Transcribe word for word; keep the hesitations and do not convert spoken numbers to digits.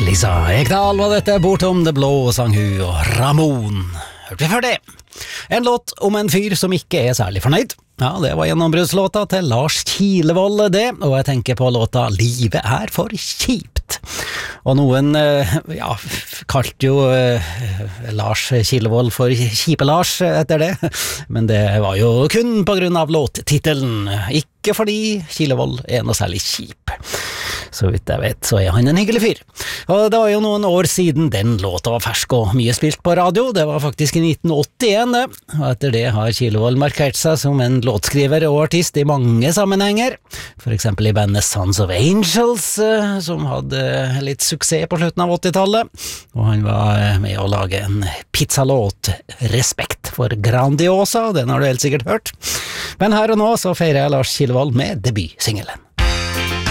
Lisa Ekdal var dette, Bortom det blå, sang hun, og Ramon. Hørte vi før det? En låt om en fyr som ikke er særlig fornøyd. Ja, det var gjennombruddslåta til Lars Kilevold det, og jeg tenker på låta Livet er for kjipt. Og noen, ja, kalte jo Lars Kilevold for Kjipe-Lars etter det, men det var jo kun på grunn av låttitelen, ikke fordi Kilevold er noe særlig kjip. Så vidt jeg vet, så er han en hyggelig fyr. Og det var jo noen år siden den låta var fersk og mye spilt på radio. Det var faktisk i nitten åttien det. Og etter det har Kilevold markert seg som en låtskriver og artist i mange sammenhenger. For eksempel i bandet Sons of Angels, som hadde litt suksess på slutten av åttitallet. Og han var med å lage en pizzalåt, Respekt for Grandiosa, den har du helt sikkert hørt. Men her og nå så feirer jeg Lars Kilevold med debutsingelen.